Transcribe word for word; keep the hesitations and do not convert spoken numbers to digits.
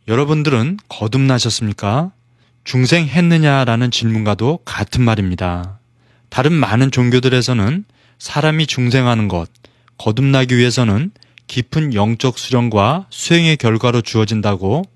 여러분들은 거듭나셨습니까? 중생했느냐라는 질문과도 같은 말입니다. 다른 많은 종교들에서는 사람이 중생하는 것, 거듭나기 위해서는 깊은 영적 수련과 수행의 결과로 주어진다고